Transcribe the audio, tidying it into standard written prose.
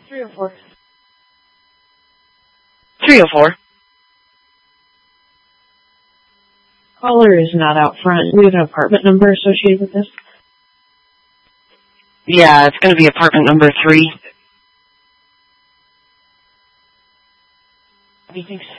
304. 304. Caller is not out front. Do you have an apartment number associated with this? Yeah, it's going to be apartment number 3. Anything